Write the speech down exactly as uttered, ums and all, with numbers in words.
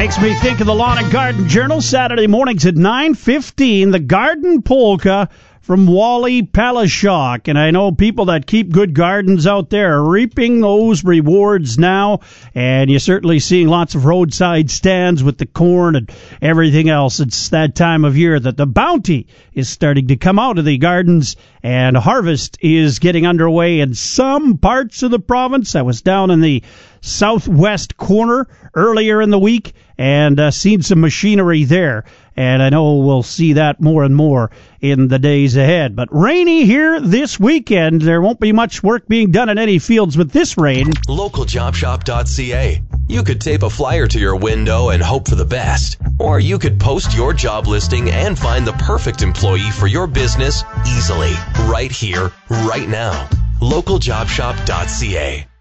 Makes me think of the Lawn and Garden Journal, Saturday mornings at nine fifteen, the Garden Polka from Wally Palashok. And I know people that keep good gardens out there are reaping those rewards now, and you're certainly seeing lots of roadside stands with the corn and everything else. It's that time of year that the bounty is starting to come out of the gardens, and harvest is getting underway in some parts of the province. I was down in the southwest corner earlier in the week and uh, seen some machinery there, and I know we'll see that more and more in the days ahead. But rainy here this weekend. There won't be much work being done in any fields with this rain. local job shop dot c a. You could tape a flyer to your window and hope for the best. Or you could post your job listing and find the perfect employee for your business easily, right here, right now. local job shop dot c a.